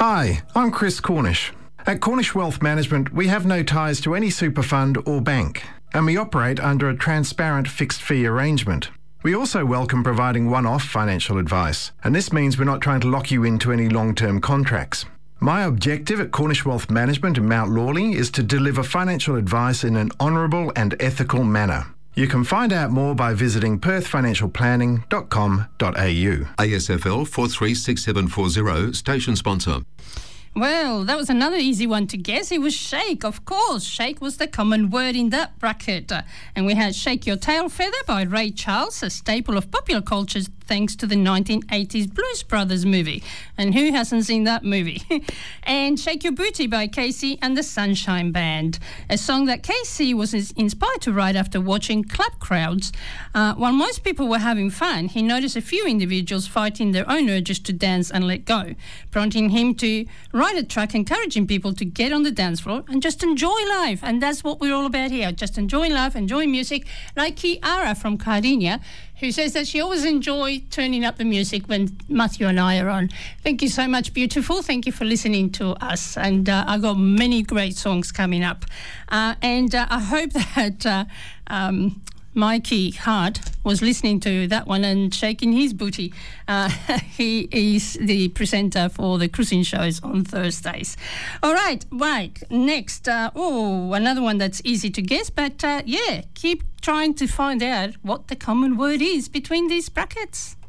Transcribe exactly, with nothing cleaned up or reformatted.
Hi, I'm Chris Cornish. At Cornish Wealth Management, we have no ties to any super fund or bank, and we operate under a transparent fixed fee arrangement. We also welcome providing one-off financial advice, and this means we're not trying to lock you into any long-term contracts. My objective at Cornish Wealth Management in Mount Lawley is to deliver financial advice in an honourable and ethical manner. You can find out more by visiting perth financial planning dot com dot a u. A S F L four three six seven four zero, station sponsor. Well, that was another easy one to guess. It was shake, of course. Shake was the common word in that bracket. Uh, and we had Shake Your Tail Feather by Ray Charles, a staple of popular culture thanks to the nineteen eighties Blues Brothers movie. And who hasn't seen that movie? And Shake Your Booty by Casey and the Sunshine Band, a song that Casey was inspired to write after watching club crowds. Uh, while most people were having fun, he noticed a few individuals fighting their own urges to dance and let go, prompting him to write a track encouraging people to get on the dance floor and just enjoy life. And that's what we're all about here, just enjoying life, enjoying music, like Kiara from Cardinia, who says that she always enjoys turning up the music when Matthew and I are on. Thank you so much, beautiful. Thank you for listening to us. And uh, I've got many great songs coming up. Uh, and uh, I hope that uh, um, Mikey Hart was listening to that one and shaking his booty. Uh, he is the presenter for the cruising shows on Thursdays. All right, right. Next, uh, oh, another one that's easy to guess, but uh, yeah, keep trying to find out what the common word is between these brackets.